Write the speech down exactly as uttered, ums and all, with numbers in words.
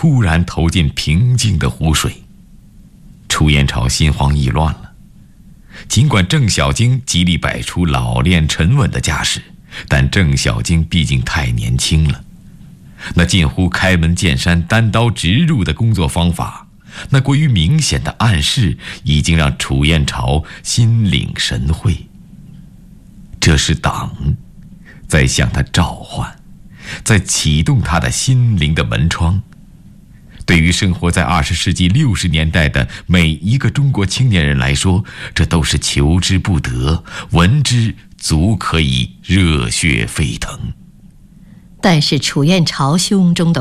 突然投进平静的湖水。楚燕朝心慌意乱了。尽管郑小京极力摆出老练沉稳的架势，但郑小京毕竟太年轻了。那近乎开门见山、单刀直入的工作方法，那过于明显的暗示，已经让楚燕朝心领神会。这是党在向他召唤，在启动他的心灵的门窗。对于生活在二十世纪六十年代的每一个中国青年人来说，这都是求之不得，闻之足可以热血沸腾。 但是楚燕朝胸中的